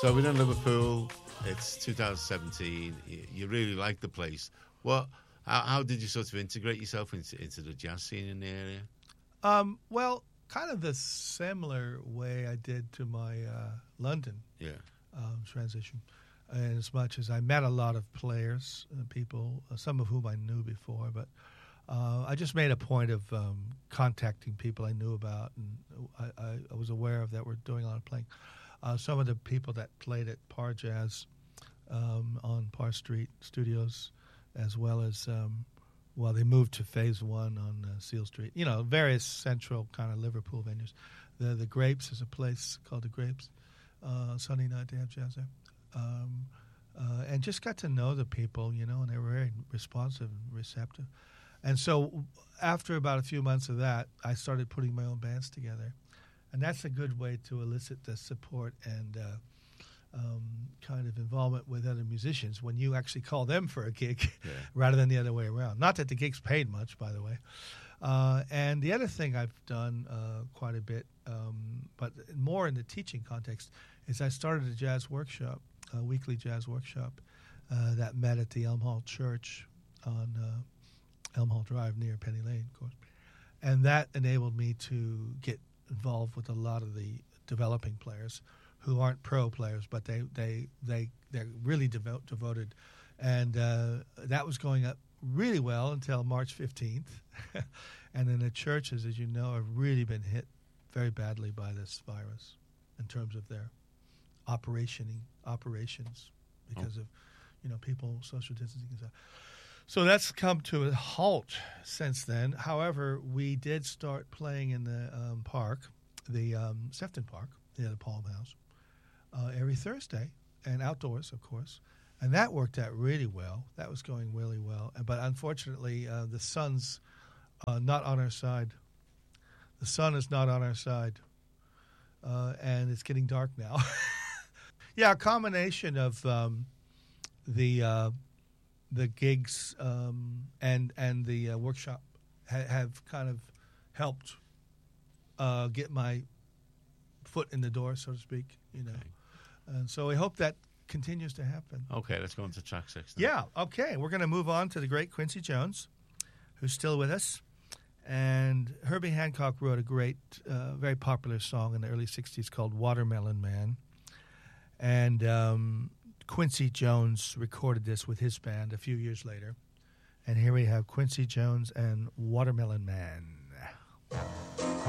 So we're in Liverpool. It's 2017. You really like the place. How did you sort of integrate yourself into the jazz scene in the area? Well, kind of the similar way I did to my London transition. And as much as I met a lot of players, people, some of whom I knew before, but I just made a point of contacting people I knew about, and I was aware of that were doing a lot of playing. Some of the people that played at Par Jazz on Par Street Studios, as well as, they moved to Phase 1 on Seal Street. You know, various central kind of Liverpool venues. The Grapes is a place called the Grapes. Sunday night they have jazz there. And just got to know the people, you know, and they were very responsive and receptive. And so after about a few months of that, I started putting my own bands together. And that's a good way to elicit the support and kind of involvement with other musicians when you actually call them for a gig rather than the other way around. Not that the gigs paid much, by the way. And the other thing I've done quite a bit, but more in the teaching context, is I started a jazz workshop, a weekly jazz workshop that met at the Elm Hall Church on Elm Hall Drive near Penny Lane, of course. And that enabled me to get involved with a lot of the developing players who aren't pro players, but they're really devoted. And that was going up really well until March 15th. And then the churches, as you know, have really been hit very badly by this virus in terms of their operations because of, you know, people social distancing and stuff. So that's come to a halt since then. However, we did start playing in the park, the Sefton Park, near the Palm House, every Thursday, and outdoors, of course. And that worked out really well. That was going really well. But unfortunately, the sun's not on our side. The sun is not on our side, and it's getting dark now. Yeah, a combination of the gigs and the workshop have kind of helped get my foot in the door, so to speak, you know. Okay. And so I hope that continues to happen. Okay, let's go on to track 6 now. Yeah, okay. We're going to move on to the great Quincy Jones, who's still with us. And Herbie Hancock wrote a great, very popular song in the early 60s called Watermelon Man. And Quincy Jones recorded this with his band a few years later. And here we have Quincy Jones and Watermelon Man.